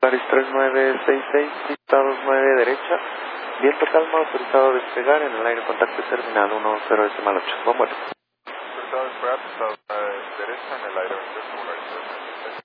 Paris 3966, pista 29 derecha, viento calma, autorizado a despegar, en el aire contacto terminado 10.8. Bueno. Autorizado a despegar, pista derecha, en el aire 28.